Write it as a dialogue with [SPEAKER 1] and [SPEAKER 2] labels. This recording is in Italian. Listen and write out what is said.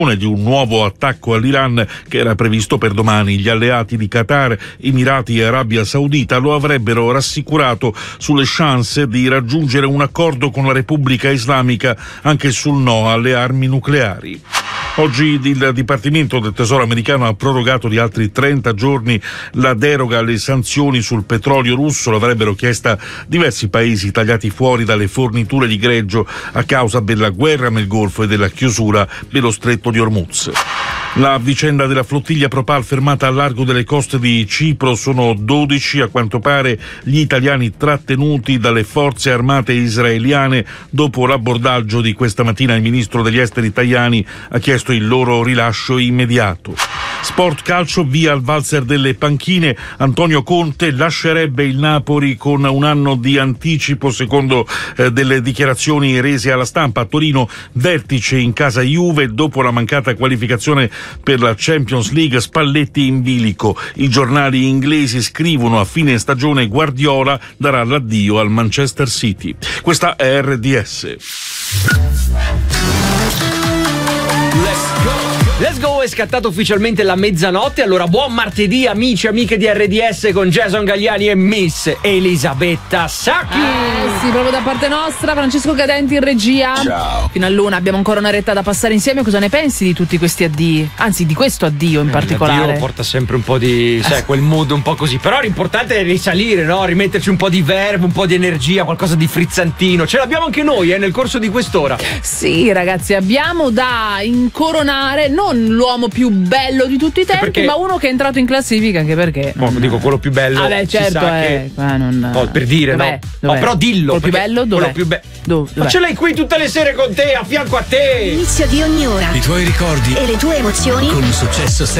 [SPEAKER 1] di un nuovo attacco all'Iran che era previsto per domani. Gli alleati di Qatar, Emirati e Arabia Saudita lo avrebbero rassicurato sulle chance di raggiungere un accordo con la Repubblica Islamica anche sul no alle armi nucleari. Oggi il Dipartimento del Tesoro americano ha prorogato di altri 30 giorni la deroga alle sanzioni sul petrolio russo. L'avrebbero chiesta diversi paesi tagliati fuori dalle forniture di greggio a causa della guerra nel Golfo e della chiusura dello stretto di Hormuz. La vicenda della flottiglia Propal fermata al largo delle coste di Cipro. Sono 12 a quanto pare gli italiani trattenuti dalle forze armate israeliane. Dopo l'abbordaggio di questa mattina il ministro degli esteri Tajani ha chiesto il loro rilascio immediato. Sport calcio, via al valzer delle panchine. Antonio Conte lascerebbe il Napoli con un anno di anticipo secondo delle dichiarazioni rese alla stampa. A Torino vertice in casa Juve dopo la mancata qualificazione per la Champions League. Spalletti in bilico. I giornali inglesi scrivono a fine stagione Guardiola darà l'addio al Manchester City. Questa è RDS.
[SPEAKER 2] Let's go, è scattata ufficialmente la mezzanotte, allora buon martedì amici e amiche di RDS con Jason Gagliani e Miss Elisabetta Sacchi.
[SPEAKER 3] Sì, proprio da parte nostra, Francesco Cadenti in regia.
[SPEAKER 4] Ciao.
[SPEAKER 3] Fino all'una abbiamo ancora una retta da passare insieme. Cosa ne pensi di tutti questi addii? Anzi, di questo addio in particolare.
[SPEAKER 2] L'addio porta sempre un po' di, sai, quel mood un po' così. Però l'importante è risalire, no? Rimetterci un po' di verve, un po' di energia, qualcosa di frizzantino. Ce l'abbiamo anche noi, nel corso di quest'ora.
[SPEAKER 3] Sì, ragazzi, abbiamo da incoronare non l'uomo più bello di tutti i tempi,
[SPEAKER 2] perché...
[SPEAKER 3] ma uno che è entrato in classifica, anche perché
[SPEAKER 2] dico quello più bello.
[SPEAKER 3] certo,
[SPEAKER 2] per dire,
[SPEAKER 3] dov'è?
[SPEAKER 2] no, però dillo.
[SPEAKER 3] Quello più bello dov'è?
[SPEAKER 2] Quello più
[SPEAKER 3] Dov'è?
[SPEAKER 2] Ma ce l'hai qui tutte le sere con te, a fianco a te.
[SPEAKER 5] L'inizio di ogni ora.
[SPEAKER 4] I tuoi ricordi
[SPEAKER 5] E le tue emozioni.
[SPEAKER 4] con un successo